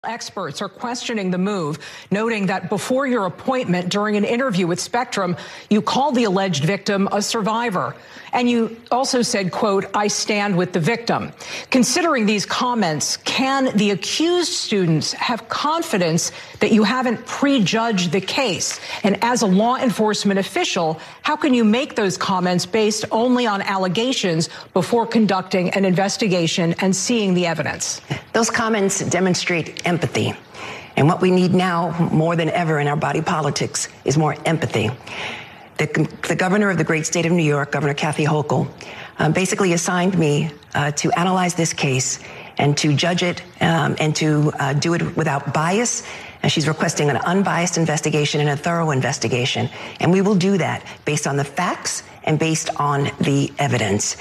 Experts are questioning the move, noting that before your appointment during an interview with Spectrum, you called the alleged victim a survivor. And you also said, quote, "I stand with the victim." Considering these comments, can the accused students have confidence that you haven't prejudged the case? And as a law enforcement official, how can you make those comments based only on allegations before conducting an investigation and seeing the evidence? Those comments demonstrate empathy. And what we need now more than ever in our body politics is more empathy. The governor of the great state of New York, Governor Kathy Hochul, basically assigned me to analyze this case and to judge it and to do it without bias. And she's requesting an unbiased investigation and a thorough investigation. And we will do that based on the facts and based on the evidence.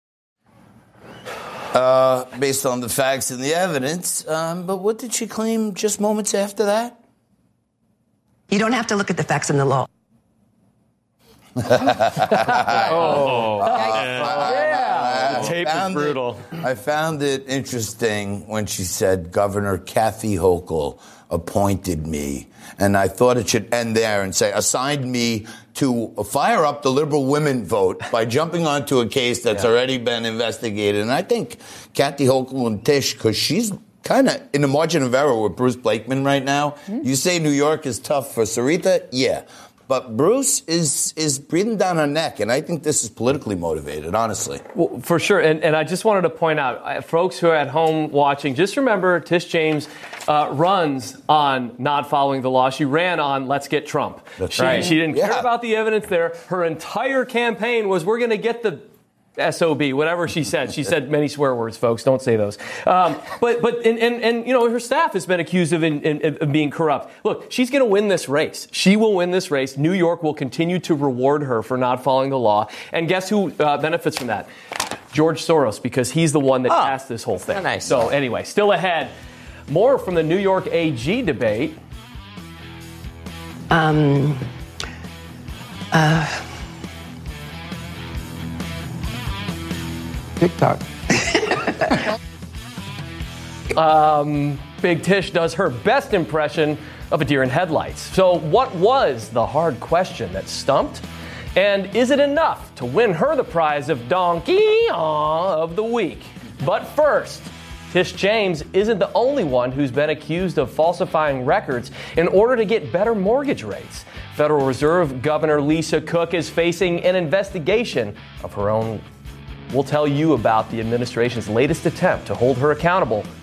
Based on the facts and the evidence. But what did she claim just moments after that? You don't have to look at the facts and the law. The tape is brutal. I found it interesting when she said Governor Kathy Hochul appointed me. And I thought it should end there and say, assigned me to fire up the liberal women vote by jumping onto a case that's already been investigated. And I think Kathy Hochul and Tish, because she's kind of in the margin of error with Bruce Blakeman right now. Mm-hmm. You say New York is tough for Sarita? Yeah. But Bruce is breathing down her neck, and I think this is politically motivated, honestly. Well, for sure, and I just wanted to point out, folks who are at home watching, just remember Tish James runs on not following the law. She ran on let's get Trump. That's right. She didn't care about the evidence there. Her entire campaign was we're going to get the SOB, whatever she said. She said many swear words, folks. Don't say those. But you know, her staff has been accused of being corrupt. Look, she's going to win this race. She will win this race. New York will continue to reward her for not following the law. And guess who benefits from that? George Soros, because he's the one that passed this whole thing. Nice. So anyway, still ahead. More from the New York AG debate. TikTok. Big Tish does her best impression of a deer in headlights. So what was the hard question that stumped? And is it enough to win her the prize of Donkey of the Week? But first, Tish James isn't the only one who's been accused of falsifying records in order to get better mortgage rates. Federal Reserve Governor Lisa Cook is facing an investigation of her own. We'll tell you about the administration's latest attempt to hold her accountable